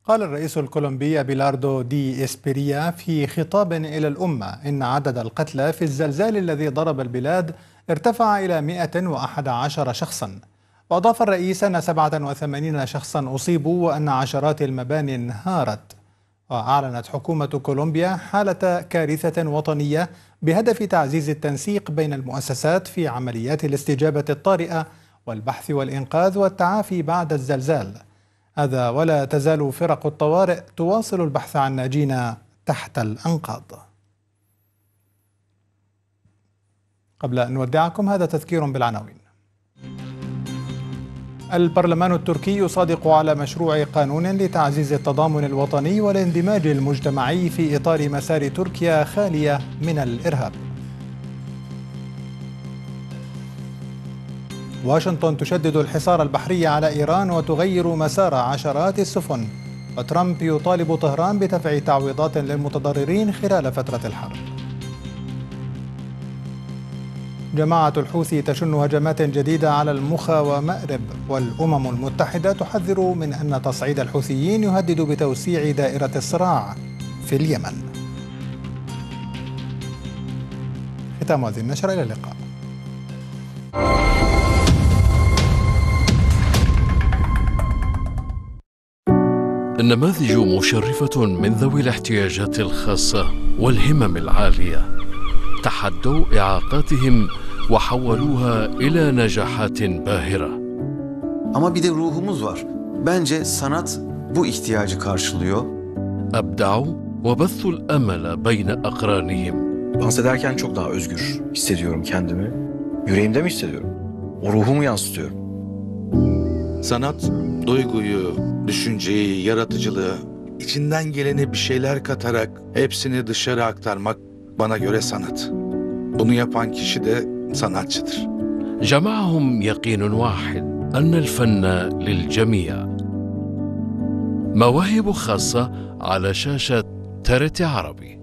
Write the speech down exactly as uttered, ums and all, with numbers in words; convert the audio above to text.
قال الرئيس الكولومبي أبيلاردو دي إسبيريا في خطاب إلى الأمة إن عدد القتلى في الزلزال الذي ضرب البلاد ارتفع إلى مئة وأحد عشر شخصا. وأضاف الرئيس أن سبعة وثمانين شخصا أصيبوا وأن عشرات المباني انهارت. وأعلنت حكومة كولومبيا حالة كارثة وطنية بهدف تعزيز التنسيق بين المؤسسات في عمليات الاستجابة الطارئة والبحث والإنقاذ والتعافي بعد الزلزال. هذا ولا تزال فرق الطوارئ تواصل البحث عن ناجين تحت الأنقاض. قبل أن نودعكم هذا تذكير بالعناوين. البرلمان التركي يصادق على مشروع قانون لتعزيز التضامن الوطني والاندماج المجتمعي في إطار مسار تركيا خالية من الإرهاب. واشنطن تشدد الحصار البحري على إيران وتغير مسار عشرات السفن. وترامب يطالب طهران بدفع تعويضات للمتضررين خلال فترة الحرب. جماعة الحوثي تشن هجمات جديدة على المخا ومأرب، والأمم المتحدة تحذر من أن تصعيد الحوثيين يهدد بتوسيع دائرة الصراع في اليمن. ختام هذه النشرة، إلى اللقاء. النماذج مشرفة من ذوي الاحتياجات الخاصة والهمم العالية تحدوا إعاقاتهم وحولوها إلى نجاحات باهرة. Ama bir de ruhumuz var. Bence sanat bu ihtiyacı karşılıyor. أبدعوا وبثوا الأمل بين أقرانهم. Dans ederken çok daha özgür hissediyorum kendimi. Yüreğimde mi hissediyorum? O ruhumu yansıtıyorum. Sanat, duyguyu, düşünceyi, yaratıcılığı, içinden geleni bir şeyler katarak hepsini dışarı aktarmak bana göre sanat. Bunu yapan kişi de sanatçıdır. جمعهم يقين واحد أن الفن للجميع. مواهب خاصة على شاشة ترت عربي.